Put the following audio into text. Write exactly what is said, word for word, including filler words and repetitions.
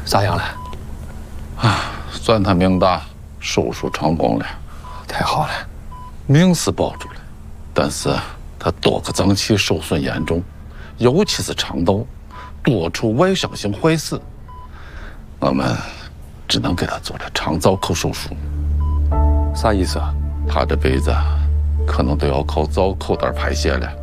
咋样了？ 啊，算他命大，手术成功了。 太好了， 命是保住了，但是他多个脏器受损严重，尤其是肠道，多处外伤性坏死。我们只能给他做了肠造口手术。 啥意思啊？ 他这辈子可能都要靠造口袋排泄了。